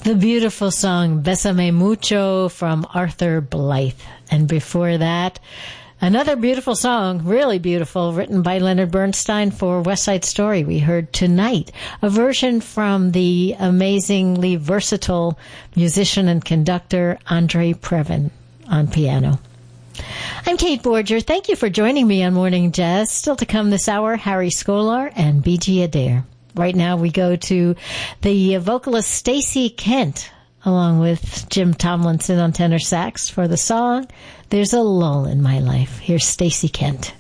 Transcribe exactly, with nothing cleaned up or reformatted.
The beautiful song Bésame Mucho from Arthur Blythe. And before that, another beautiful song, really beautiful, written by Leonard Bernstein for West Side Story. We heard Tonight, a version from the amazingly versatile musician and conductor Andre Previn on piano. I'm Kate Borger. Thank you for joining me on Morning Jazz. Still to come this hour, Harry Scolar and B G Adair. Right now we go to the vocalist Stacey Kent, along with Jim Tomlinson on tenor sax for the song There's a Lull in My Life. Here's Stacey Kent.